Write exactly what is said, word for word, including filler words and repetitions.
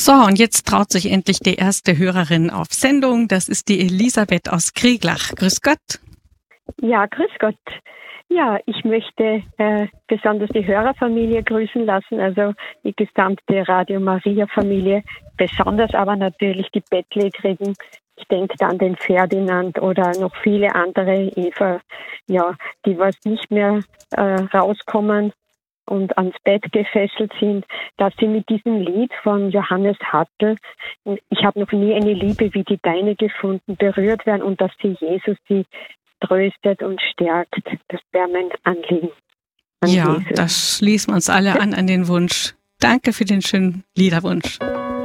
So, und jetzt traut sich endlich die erste Hörerin auf Sendung. Das ist die Elisabeth aus Krieglach. Grüß Gott. Ja, grüß Gott. Ja, ich möchte äh, besonders die Hörerfamilie grüßen lassen, also die gesamte Radio Maria-Familie, besonders aber natürlich die Bettlägerigen. Ich denke da an den Ferdinand oder noch viele andere, Eva, ja, die was nicht mehr äh, rauskommen und ans Bett gefesselt sind, dass sie mit diesem Lied von Johannes Hartl, ich habe noch nie eine Liebe wie die deine gefunden, berührt werden und dass sie Jesus sie tröstet und stärkt. Das wäre mein Anliegen. An Ja, Jesus. da schließen wir uns alle an an den Wunsch. Danke für den schönen Liederwunsch.